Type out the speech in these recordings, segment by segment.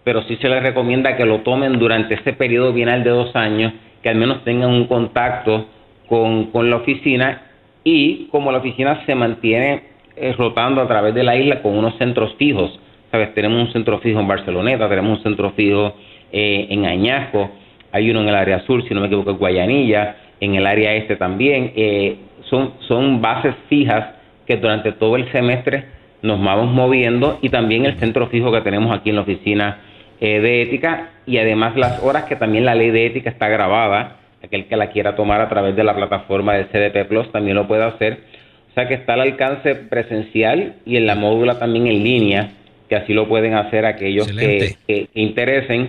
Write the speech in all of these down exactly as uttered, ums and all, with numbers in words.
pero sí se les recomienda que lo tomen durante ese periodo bienal de dos años, que al menos tengan un contacto con, con la oficina, y como la oficina se mantiene eh, rotando a través de la isla con unos centros fijos, ¿sabes? Tenemos un centro fijo en Barceloneta, tenemos un centro fijo eh, en Añasco, hay uno en el área sur, si no me equivoco, en Guayanilla, en el área este también, eh, son, son bases fijas que durante todo el semestre nos vamos moviendo, y también el centro fijo que tenemos aquí en la oficina eh, de ética, y además las horas que también la ley de ética está grabada, aquel que la quiera tomar a través de la plataforma del C D P Plus también lo puede hacer, o sea que está al alcance presencial y en la módula también en línea, que así lo pueden hacer aquellos que, que, que interesen.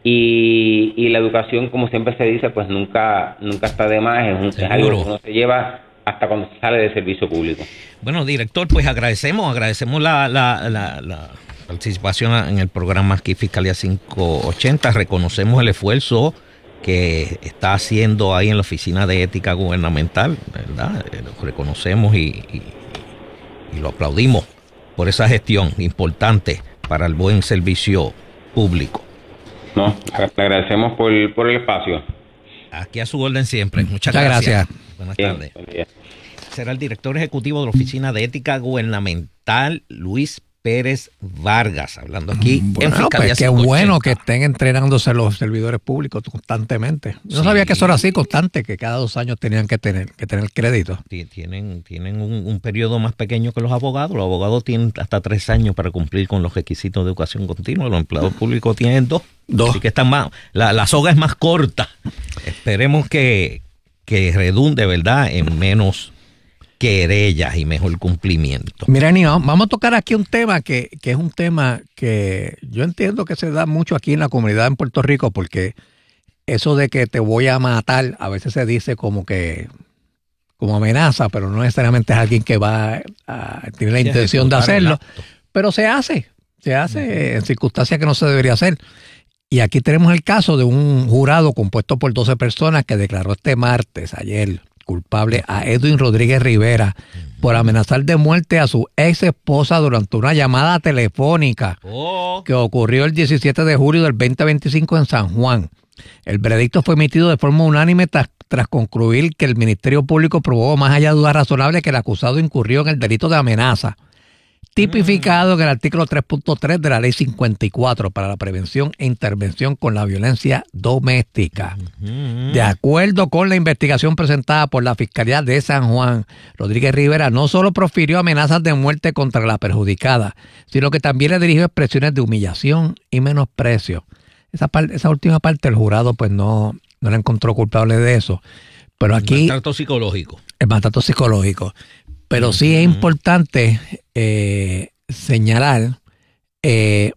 Y, y la educación, como siempre se dice, pues nunca nunca está de más, es, un, es algo que uno se lleva hasta cuando se sale de servicio público. Bueno, director, pues agradecemos, agradecemos la, la, la, la participación en el programa aquí Fiscalía quinientos ochenta, reconocemos el esfuerzo que está haciendo ahí en la Oficina de Ética Gubernamental, ¿verdad? Lo reconocemos y, y, y lo aplaudimos por esa gestión importante para el buen servicio público. No, le agradecemos por, por el espacio. Aquí a su orden siempre. Muchas, Muchas gracias. gracias. Buenas Bien, tardes. buen día. Será el director ejecutivo de la Oficina de Ética Gubernamental, Luis Pérez Vargas, hablando aquí bueno, en Fiscalía pues qué quinientos ochenta. bueno que estén entrenándose los servidores públicos constantemente. Yo no Sí. sabía que eso era así constante, que cada dos años tenían que tener que tener crédito. Tienen, tienen un, un periodo más pequeño que los abogados. Los abogados tienen hasta tres años para cumplir con los requisitos de educación continua. Los empleados públicos tienen dos. Dos. Así que están más, la, la soga es más corta. Esperemos que, que redunde, ¿verdad?, en menos querellas y mejor cumplimiento. Mira, Nio, vamos a tocar aquí un tema que, que es un tema que yo entiendo que se da mucho aquí en la comunidad en Puerto Rico, porque eso de que te voy a matar a veces se dice como que como amenaza, pero no necesariamente es alguien que va a tener la Sí, intención de ejecutar el hacerlo, acto. pero se hace, se hace uh-huh. en circunstancias que no se debería hacer. Y aquí tenemos el caso de un jurado compuesto por doce personas que declaró este martes, ayer, culpable a Edwin Rodríguez Rivera uh-huh. por amenazar de muerte a su ex esposa durante una llamada telefónica oh. que ocurrió el diecisiete de julio del veinte veinticinco en San Juan. El veredicto fue emitido de forma unánime tras, tras concluir que el Ministerio Público probó más allá de duda razonable que el acusado incurrió en el delito de amenaza, tipificado en el artículo tres punto tres de la Ley cincuenta y cuatro para la prevención e intervención con la violencia doméstica. Uh-huh. De acuerdo con la investigación presentada por la Fiscalía de San Juan, Rodríguez Rivera no solo profirió amenazas de muerte contra la perjudicada, sino que también le dirigió expresiones de humillación y menosprecio. Esa, parte, esa última parte el jurado pues no, no la encontró culpable de eso. Pero aquí... El maltrato psicológico. El maltrato psicológico. Pero sí es importante eh, señalar eh,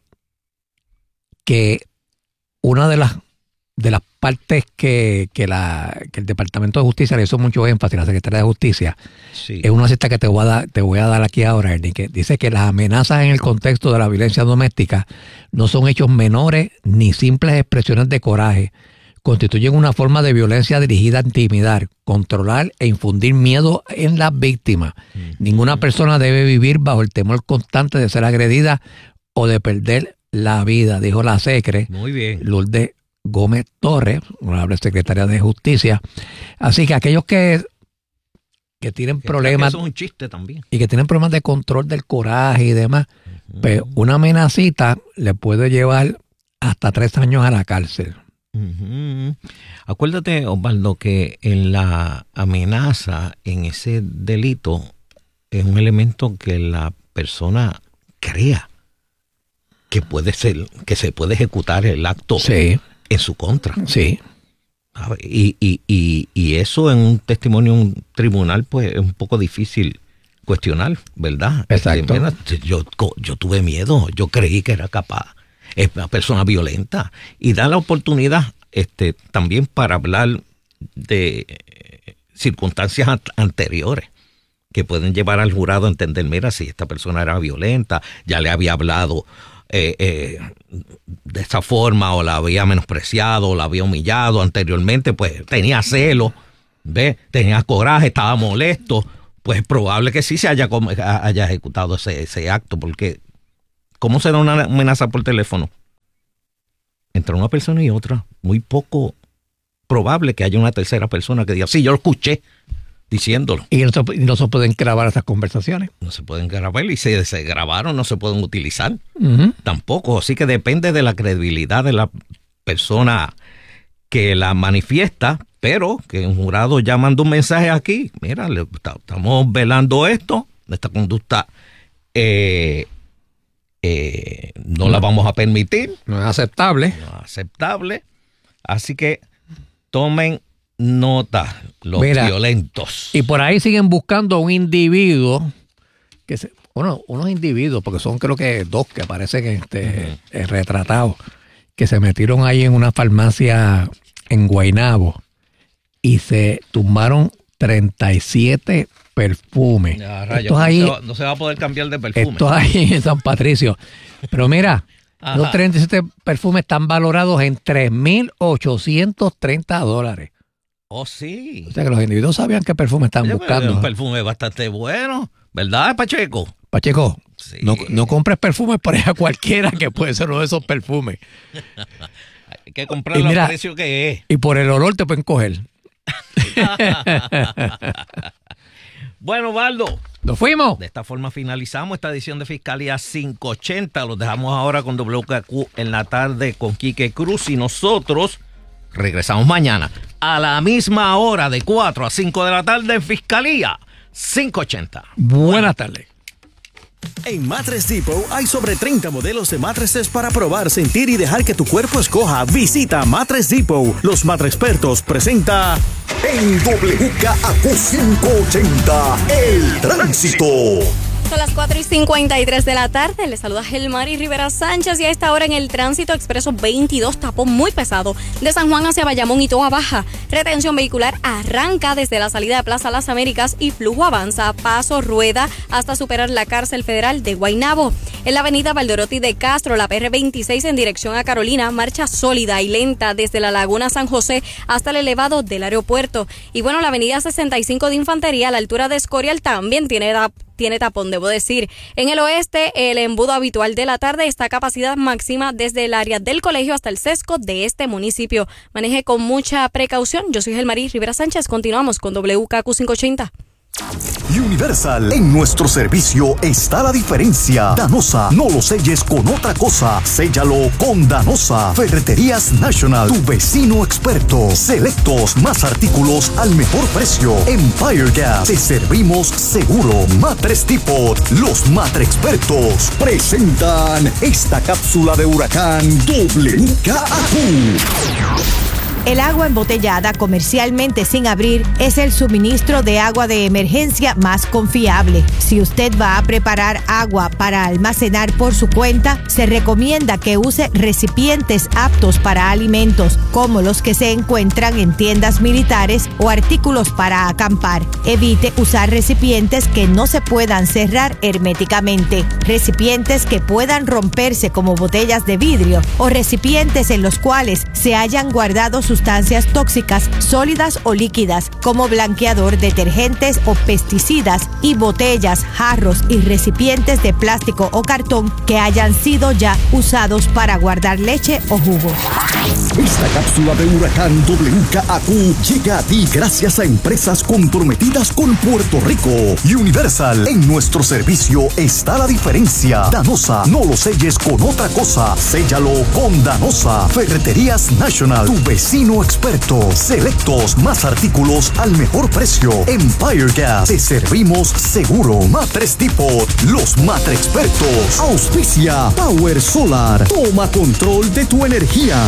que una de las de las partes que, que, la, que el Departamento de Justicia le hizo mucho énfasis, la Secretaría de Justicia, sí. es una cita que te voy a dar, te voy a dar aquí ahora, Ernie, que dice que las amenazas en el contexto de la violencia doméstica no son hechos menores ni simples expresiones de coraje. Constituyen una forma de violencia dirigida a intimidar, controlar e infundir miedo en las víctimas. Uh-huh. Ninguna persona debe vivir bajo el temor constante de ser agredida o de perder la vida, dijo la secre. Muy bien. Lourdes Gómez Torres, honorable secretaria de Justicia. Así que aquellos que, que tienen que problemas... Eso es un chiste también. Y que tienen problemas de control del coraje y demás, uh-huh. pues una amenacita le puede llevar hasta tres años a la cárcel. Uh-huh. Acuérdate, Osvaldo, que en la amenaza, en ese delito, es un elemento que la persona crea que puede ser, que se puede ejecutar el acto sí. en su contra. Sí. Y, y, y, y eso en un testimonio en un tribunal, pues es un poco difícil cuestionar, ¿verdad? Exacto. Este, yo, yo tuve miedo, yo creí que era capaz. Es una persona violenta y da la oportunidad este, también para hablar de circunstancias anteriores que pueden llevar al jurado a entender, mira, si esta persona era violenta, ya le había hablado eh, eh, de esa forma o la había menospreciado o la había humillado anteriormente, pues tenía celo, ¿ves? Tenía coraje, estaba molesto, pues es probable que sí se haya, haya ejecutado ese, ese acto, porque ¿cómo será una amenaza por teléfono? entre una persona y otra, muy poco probable que haya una tercera persona que diga, sí, yo lo escuché diciéndolo. Y no se, y no se pueden grabar estas conversaciones. No se pueden grabar y si se grabaron no se pueden utilizar Uh-huh. tampoco. Así que depende de la credibilidad de la persona que la manifiesta, pero que un jurado ya mandó un mensaje aquí. Mira, le, está, estamos velando esto, esta conducta eh, eh, no, no la vamos a permitir. No es aceptable. No es aceptable. Así que tomen nota, los Mira, violentos. Y por ahí siguen buscando un individuo, que se, bueno, unos individuos, porque son creo que dos que aparecen este, uh-huh. retratados, que se metieron ahí en una farmacia en Guaynabo y se tumbaron treinta y siete perfumes. Ya, rayos, esto no, ahí, se va, no se va a poder cambiar de perfume. Esto ahí en San Patricio. Pero mira, los treinta y siete perfumes están valorados en tres mil ochocientos treinta dólares. Oh, sí. O sea que los individuos sabían qué perfume están Oye, buscando. Un perfume bastante bueno, ¿verdad, Pacheco? Pacheco, sí. no, no compres perfumes por allá cualquiera que puede ser uno de esos perfumes. Hay que comprarlo al precio que es. Y por el olor te pueden coger. Bueno, Baldo. ¿Nos fuimos? De esta forma finalizamos esta edición de Fiscalía quinientos ochenta. Los dejamos ahora con W K Q en la tarde con Quique Cruz y nosotros regresamos mañana a la misma hora de cuatro a cinco de la tarde en Fiscalía quinientos ochenta. Buenas tardes. En Mattress Depot hay sobre treinta modelos de mattresses para probar, sentir y dejar que tu cuerpo escoja. Visita Mattress Depot. Los Mattrexpertos presenta en W K Q quinientos ochenta El Tránsito. Son las cuatro y cincuenta y tres de la tarde. Les saluda Gelmari Rivera Sánchez y a esta hora en el tránsito expreso veintidós, tapón muy pesado de San Juan hacia Bayamón y Toa Baja. Retención vehicular arranca desde la salida de Plaza Las Américas y flujo avanza a paso rueda hasta superar la cárcel federal de Guaynabo. En la avenida Valdorotti de Castro, la P R veintiséis en dirección a Carolina, marcha sólida y lenta desde la Laguna San José hasta el elevado del aeropuerto. Y bueno, la avenida sesenta y cinco de Infantería a la altura de Escorial también tiene da tiene tapón, debo decir. En el oeste, el embudo habitual de la tarde está a capacidad máxima desde el área del colegio hasta el sesco de este municipio. Maneje con mucha precaución. Yo soy Gelmari Rivera Sánchez. Continuamos con W K Q quinientos ochenta. Universal, en nuestro servicio está la diferencia. Danosa, no lo selles con otra cosa. Séllalo con Danosa. Ferreterías National, tu vecino experto. Selectos, más artículos al mejor precio. Empire Gas, te servimos seguro. Mattress Depot, los Mattrexpertos presentan esta cápsula de huracán W K Q. El agua embotellada comercialmente sin abrir es el suministro de agua de emergencia más confiable. Si usted va a preparar agua para almacenar por su cuenta, se recomienda que use recipientes aptos para alimentos, como los que se encuentran en tiendas militares o artículos para acampar. Evite usar recipientes que no se puedan cerrar herméticamente, recipientes que puedan romperse como botellas de vidrio o recipientes en los cuales se hayan guardado sustancias tóxicas sólidas o líquidas como blanqueador, detergentes o pesticidas, y botellas, jarros y recipientes de plástico o cartón que hayan sido ya usados para guardar leche o jugo. Esta cápsula de huracán W K Q llega a ti gracias a empresas comprometidas con Puerto Rico. Universal, en nuestro servicio está la diferencia. Danosa, no lo selles con otra cosa. Séllalo con Danosa. Ferreterías National, tu vecino experto. Selectos, más artículos al mejor precio. Empire Gas, te servimos seguro. Mattress Depot, los Mattrexpertos. Auspicia Power Solar. Toma control de tu energía.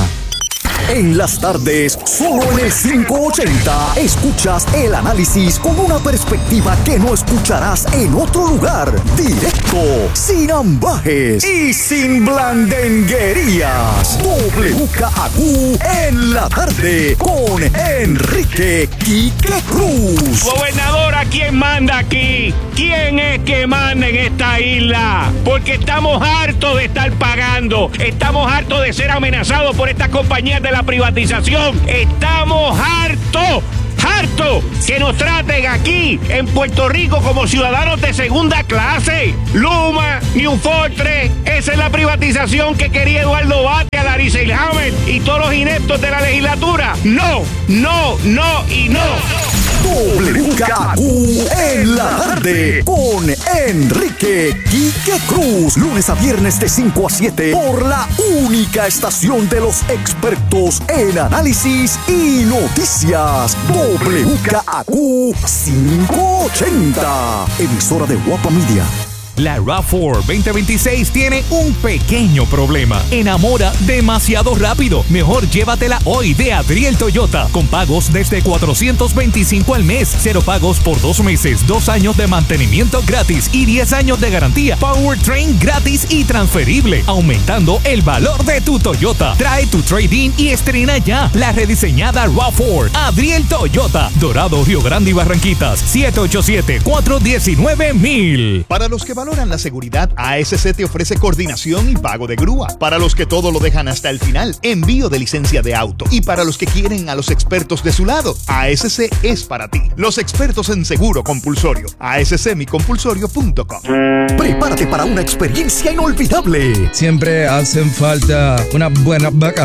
En las tardes, solo en el quinientos ochenta, escuchas el análisis con una perspectiva que no escucharás en otro lugar. Directo, sin ambajes y sin blandenguerías. W K Q en la tarde con Enrique Quique Cruz. Gobernadora, ¿quién manda aquí? ¿Quién es que manda en esta isla? Porque estamos hartos de estar pagando. Estamos hartos de ser amenazados por estas compañías de la privatización. Estamos hartos, hartos que nos traten aquí en Puerto Rico como ciudadanos de segunda clase. Luma, New Fortress, esa es la privatización que quería Eduardo Batia, Larissa Ilhammer. Abinader y todos los ineptos de la legislatura. No, no, no y no. W K Q en la tarde con Enrique Quique Cruz. Lunes a viernes de cinco a siete por la única estación de los expertos en análisis y noticias. W K Q quinientos ochenta. Emisora de Guapa Media. La RAV cuatro veinte veintiséis tiene un pequeño problema. Enamora demasiado rápido. Mejor llévatela hoy de Adriel Toyota. Con pagos desde cuatrocientos veinticinco al mes. Cero pagos por dos meses. Dos años de mantenimiento gratis. Y diez años de garantía. Powertrain gratis y transferible. Aumentando el valor de tu Toyota. Trae tu trade-in y estrena ya la rediseñada RAV cuatro. Adriel Toyota. Dorado, Río Grande y Barranquitas. siete ocho siete, cuatro uno nueve, mil. Para los que valoran la seguridad, A S C te ofrece coordinación y pago de grúa. Para los que todo lo dejan hasta el final, envío de licencia de auto. Y para los que quieren a los expertos de su lado, A S C es para ti. Los expertos en seguro compulsorio. A S C mi compulsorio punto com. Prepárate para una experiencia inolvidable. Siempre hacen falta unas buenas vacaciones.